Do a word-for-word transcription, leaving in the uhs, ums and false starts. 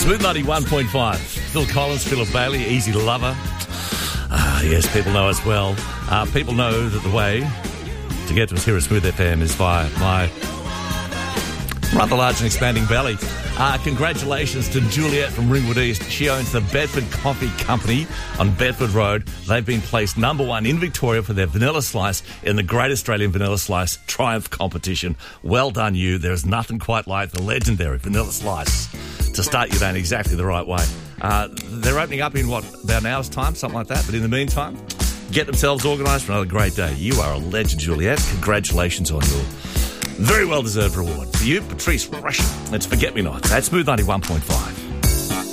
Smooth ninety-one point five. Phil Collins, Philip Bailey, Easy Lover. Ah, yes, people know as well. Uh, people know that the way to get to us here at Smooth F M is via my rather large and expanding belly. Uh, congratulations to Juliet from Ringwood East. She owns the Bedford Coffee Company on Bedford Road. They've been placed number one in Victoria for their vanilla slice in the Great Australian Vanilla Slice Triumph competition. Well done, you. There's nothing quite like the legendary vanilla slice to start your day in exactly the right way. Uh, they're opening up in, what, about an hour's time, something like that. But in the meantime, get themselves organised for another great day. You are a legend, Juliet. Congratulations on your very well-deserved reward. For you, Patrice Russian. Let's Forget Me Not. That's Smooth ninety-one point five.